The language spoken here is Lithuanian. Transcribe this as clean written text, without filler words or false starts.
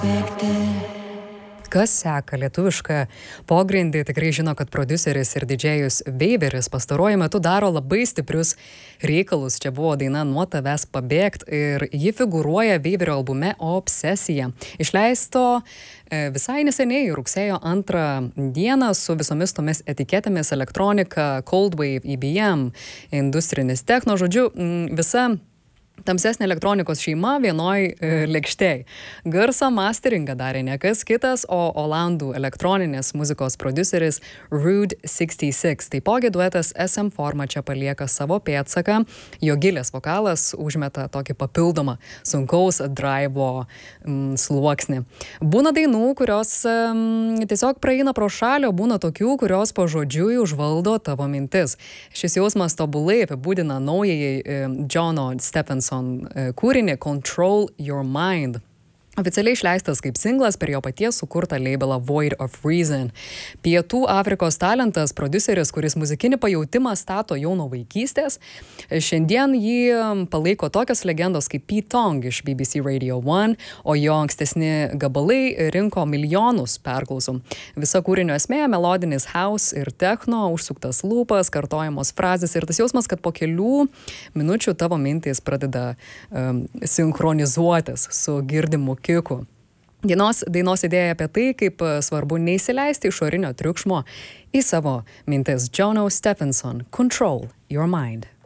Kas seka lietuvišką pogrindį, tikrai žino, kad prodiuseris ir didžėjus Veiveris pastaruoju metu daro labai stiprius reikalus. Čia buvo daina Nuo tavęs pabėgt ir ji figūruoja Veiverio albume Obsesija. Išleisto visai neseniai, rugsėjo 2 dieną, su visomis tomis etiketėmis: elektronika, cold wave, EBM, industrinis techno, žodžiu, visa tamsesnė elektronikos šeima vienoj lėkštėj. Garso masteringą darė ne kas kitas, o olandų elektroninės muzikos prodiuseris Rude 66. Taipogi duetas SM Forma čia palieka savo pėdsaką. Jo gilės vokalas užmeta tokį papildomą sunkaus drivo sluoksnį. Būna dainų, kurios tiesiog praeina pro šalį, o būna tokių, kurios pažodžiui užvaldo tavo mintis. Šis jausmas tobulai apibūdina naujai Jono Stephenson kūrinį Control Your Mind. Oficialiai išleistas kaip singlas per jo paties sukurtą labelą Void of Reason. Pietų Afrikos talentas, prodiuseris, kuris muzikinį pajautimą stato jau nuo vaikystės. Šiandien jį palaiko tokios legendos kaip Pete Tong iš BBC Radio 1, o jo ankstesni gabalai rinko milijonus perklausų. Visa kūrinio esmė - melodinis house ir techno, užsuktas lūpas, kartojamos frazės ir tas jausmas, kad po kelių minučių tavo mintys pradeda sinchronizuotis su girdimu kiku. Dainos idėja apie tai, kaip svarbu neįsileisti išorinio triukšmo į savo mintis. Jono Stephenson, Control Your Mind.